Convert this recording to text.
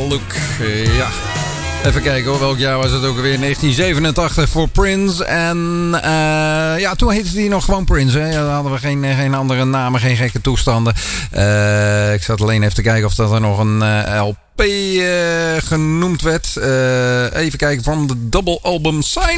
Look. Ja. Even kijken hoor, welk jaar was het ook alweer? 1987 voor Prince. En ja, toen heette hij nog gewoon Prince. Hè? Dan hadden we geen andere namen, geen gekke toestanden. Ik zat alleen even te kijken of dat er nog een LP genoemd werd. Even kijken, van de double album Sign